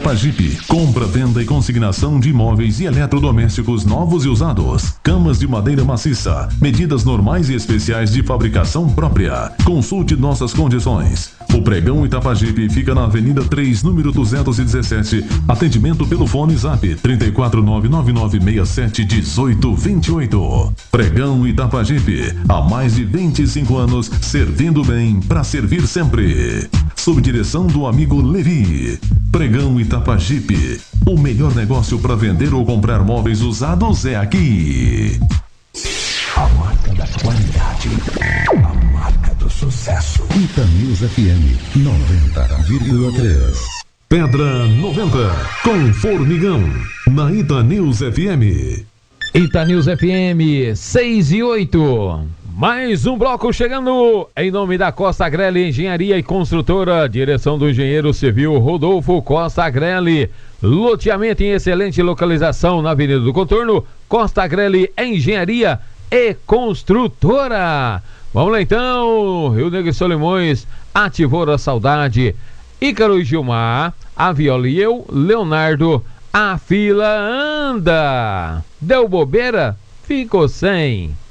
Itapajipe. Compra, venda e consignação de imóveis e eletrodomésticos novos e usados. Camas de madeira maciça. Medidas normais e especiais de fabricação própria. Consulte nossas condições. O Pregão Itapajipe fica na Avenida 3, número 217. Atendimento pelo fone Zap 34999671828. Pregão Itapajipe. Há mais de 25 anos, servindo bem para servir sempre. Sob direção do amigo Levi. Pregão Itapajipe. O melhor negócio para vender ou comprar móveis usados é aqui. A marca da qualidade. A marca do sucesso. Itanews FM 90,3. Pedra 90, com Formigão, na Itanews FM. Itanews FM 6 e 8. Mais um bloco chegando em nome da Costa Agrelli Engenharia e Construtora, direção do engenheiro civil Rodolfo Costa Agrelli. Loteamento em excelente localização na Avenida do Contorno, Costa Agrelli Engenharia e Construtora. Vamos lá então, Rio Negro e Solimões, ativou a saudade. Ícaro e Gilmar, a Viola e eu, Leonardo, a fila anda. Deu bobeira? Ficou sem.